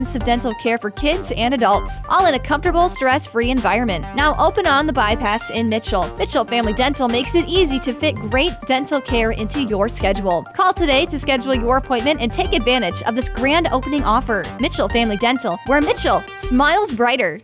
of dental care for kids and adults, all in a comfortable, stress-free environment. Now open on the Bypass in Mitchell. Mitchell Family Dental makes it easy to fit great dental care into your schedule. Call today to schedule your appointment and take advantage of this grand opening offer. Mitchell Family Dental, where Mitchell smiles brighter.